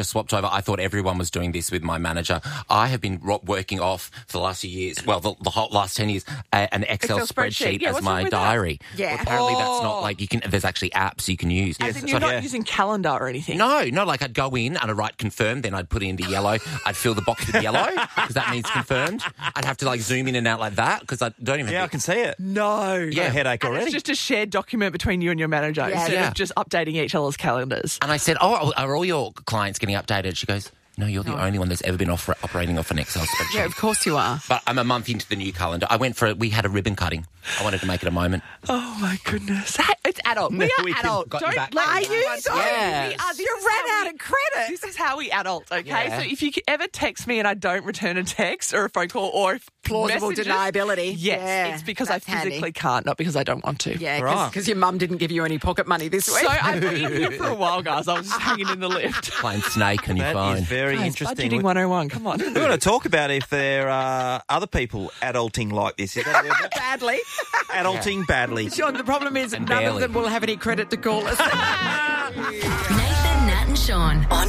swapped over. I thought everyone was doing this with my manager. I have been working off for the last few years, well, the whole last 10 years, an Excel spreadsheet as my diary. Yeah. Well, apparently that's not like there's actually apps you can use. As in you're not using calendar or anything? No, like I'd go in and I'd write confirm, then I'd put in the yellow. I'd fill the box with yellow because that means confirmed. I'd have to like zoom in and out like that because I don't even I can see it. No. Yeah, headache And already. it's just a shared document between you and your manager instead of just updating each other's calendars. And I said, are all your clients getting updated? She goes, no, you're the only one that's ever been operating off an Excel spreadsheet. Yeah, of course you are. But I'm a month into the new calendar. We had a ribbon cutting. I wanted to make it a moment. Oh, my goodness. Hey, it's adult. We are adult. got Don't you back. let Are you? anyone- Yeah. We are. You ran out of credit. This is how we adult, okay? Yeah. So if you ever text me and I don't return a text or a phone call or if Plausible messages, deniability. Yes, Yeah, it's because I that's handy. physically can't, not because I don't want to. Yeah, Right. because your mum didn't give you any pocket money this week. So I've been here for a while, guys. I was just hanging in the lift. Playing Snake on your That phone. is very Guys, interesting. Budgeting 101, come on. We want to talk about if there are other people adulting like this. Is that what Badly. adulting badly? Sean, the problem is And none barely. of them will have any credit to call us. Nathan, Nat and Sean on